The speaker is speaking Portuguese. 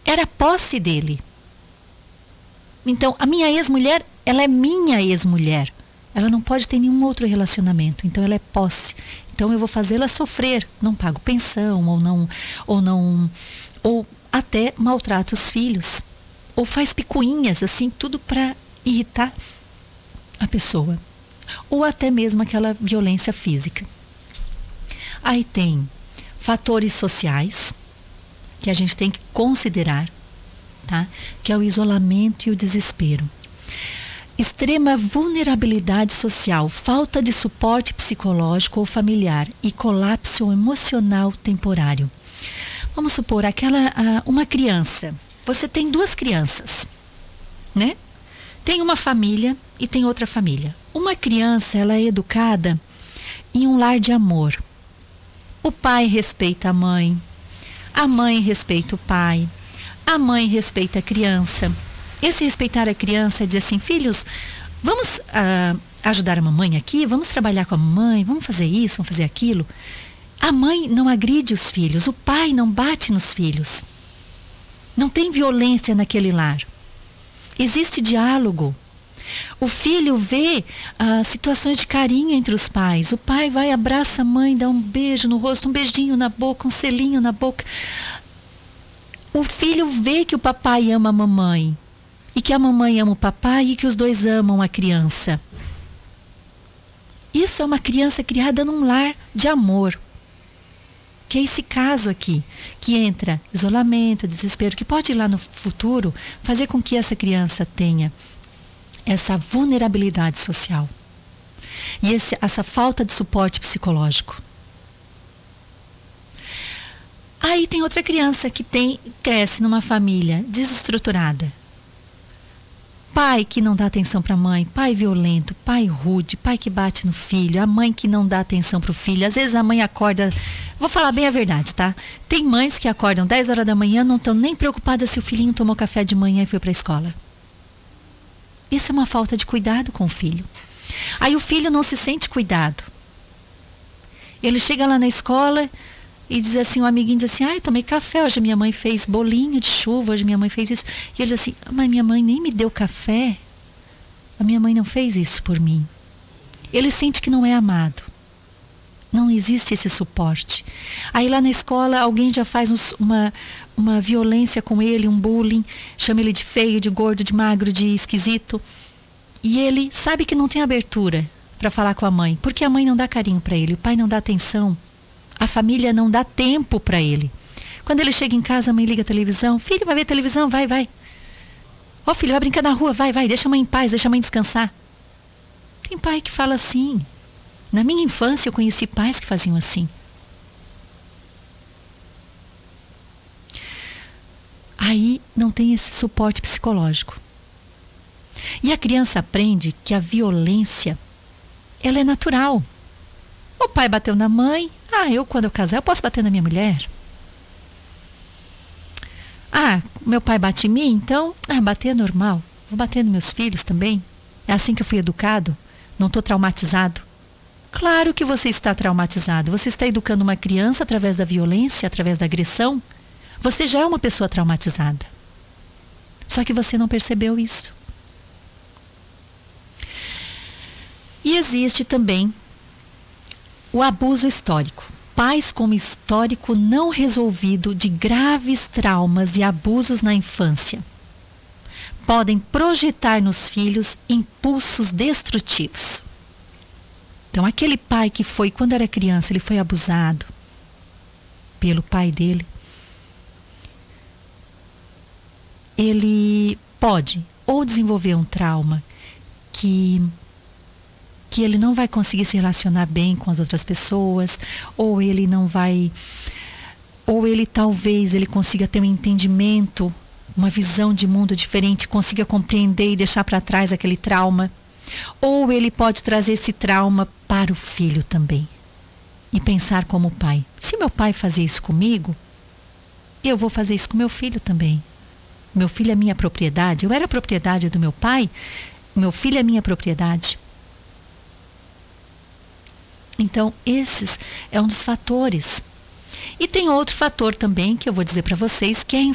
era posse dele. Então, a minha ex-mulher, ela é minha ex-mulher. Ela não pode ter nenhum outro relacionamento. Então, ela é posse. Então, eu vou fazê-la sofrer. Não pago pensão, ou até maltrata os filhos. Ou faz picuinhas, assim, tudo para irritar a pessoa. Ou até mesmo aquela violência física. Aí tem fatores sociais que a gente tem que considerar, tá? Que é o isolamento e o desespero. Extrema vulnerabilidade social, falta de suporte psicológico ou familiar e colapso emocional temporário. Vamos supor, uma criança. Você tem duas crianças, né? Tem uma família e tem outra família. Uma criança, ela é educada em um lar de amor. O pai respeita a mãe respeita o pai, a mãe respeita a criança. Esse respeitar a criança é dizer assim, filhos, vamos ajudar a mamãe aqui, vamos trabalhar com a mamãe, vamos fazer isso, vamos fazer aquilo. A mãe não agride os filhos, o pai não bate nos filhos. Não tem violência naquele lar. Existe diálogo. O filho vê situações de carinho entre os pais. O pai vai, abraça a mãe, dá um beijo no rosto, um beijinho na boca, um selinho na boca. O filho vê que o papai ama a mamãe. E que a mamãe ama o papai e que os dois amam a criança. Isso é uma criança criada num lar de amor. Que é esse caso aqui, que entra isolamento, desespero, que pode ir lá no futuro fazer com que essa criança tenha essa vulnerabilidade social. E essa falta de suporte psicológico. Aí tem outra criança que cresce numa família desestruturada. Pai que não dá atenção para a mãe, pai violento, pai rude, pai que bate no filho, a mãe que não dá atenção para o filho. Às vezes a mãe acorda, vou falar bem a verdade, tá? Tem mães que acordam 10 horas da manhã, não estão nem preocupadas se o filhinho tomou café de manhã e foi para a escola. Isso é uma falta de cuidado com o filho. Aí o filho não se sente cuidado. Ele chega lá na escola e diz assim, um amiguinho diz assim, eu tomei café, hoje minha mãe fez bolinho de chuva, hoje minha mãe fez isso. E ele diz assim, mas minha mãe nem me deu café. A minha mãe não fez isso por mim. Ele sente que não é amado. Não existe esse suporte. Aí lá na escola alguém já faz uma violência com ele, um bullying, chama ele de feio, de gordo, de magro, de esquisito. E ele sabe que não tem abertura para falar com a mãe, porque a mãe não dá carinho para ele, o pai não dá atenção. A família não dá tempo para ele. Quando ele chega em casa, a mãe liga a televisão. Filho, vai ver televisão? Vai. Ó, filho, vai brincar na rua? Vai, deixa a mãe em paz, deixa a mãe descansar. Tem pai que fala assim. Na minha infância eu conheci pais que faziam assim. Aí não tem esse suporte psicológico. E a criança aprende que a violência, ela é natural. O pai bateu na mãe. Quando eu casar, eu posso bater na minha mulher. Meu pai bate em mim, então, bater é normal. Vou bater nos meus filhos também. É assim que eu fui educado. Não estou traumatizado. Claro que você está traumatizado. Você está educando uma criança através da violência, através da agressão. Você já é uma pessoa traumatizada. Só que você não percebeu isso. E existe também o abuso histórico. Pais com histórico não resolvido de graves traumas e abusos na infância podem projetar nos filhos impulsos destrutivos. Então, aquele pai que quando era criança, ele foi abusado pelo pai dele, ele pode ou desenvolver um trauma que ele não vai conseguir se relacionar bem com as outras pessoas, ou ele não vai, ou ele talvez ele consiga ter um entendimento, uma visão de mundo diferente, consiga compreender e deixar para trás aquele trauma, ou ele pode trazer esse trauma para o filho também e pensar como pai, se meu pai fazer isso comigo, eu vou fazer isso com meu filho também. Meu filho é minha propriedade, eu era propriedade do meu pai, meu filho é minha propriedade. Então, esses é um dos fatores. E tem outro fator também que eu vou dizer para vocês, que é